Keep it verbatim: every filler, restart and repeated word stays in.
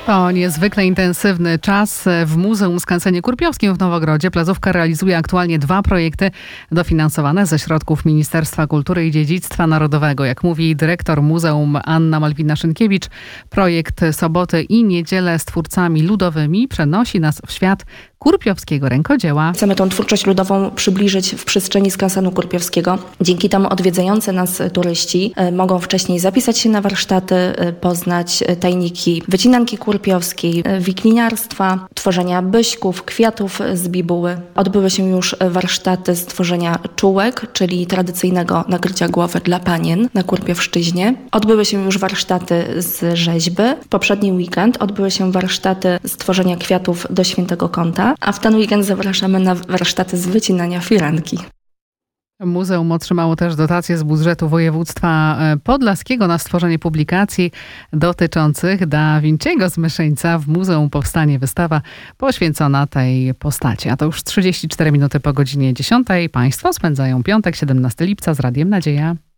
To niezwykle intensywny czas w Muzeum Skansenie Kurpiowskim w Nowogrodzie. Placówka realizuje aktualnie dwa projekty dofinansowane ze środków Ministerstwa Kultury i Dziedzictwa Narodowego. Jak mówi dyrektor muzeum Anna Malwina-Szynkiewicz, projekt Soboty i Niedziele z twórcami ludowymi przenosi nas w świat kurpiowskiego rękodzieła. Chcemy tą twórczość ludową przybliżyć w przestrzeni skansenu kurpiowskiego. Dzięki temu odwiedzający nas turyści mogą wcześniej zapisać się na warsztaty, poznać tajniki wycinanki kurpiowskiej, wikliniarstwa, tworzenia byśków, kwiatów z bibuły. Odbyły się już warsztaty z tworzenia czułek, czyli tradycyjnego nakrycia głowy dla panien na Kurpiowszczyźnie. Odbyły się już warsztaty z rzeźby. W poprzedni weekend odbyły się warsztaty z tworzenia kwiatów do świętego kąta, a w ten weekend zapraszamy na warsztaty z wycinania firanki. Muzeum otrzymało też dotację z budżetu województwa podlaskiego na stworzenie publikacji dotyczących Da Vinciego z Myszyńca. W muzeum powstanie wystawa poświęcona tej postaci. A to już trzydzieści cztery minuty po godzinie dziesiątej. Państwo spędzają piątek, siedemnastego lipca z Radiem Nadzieja.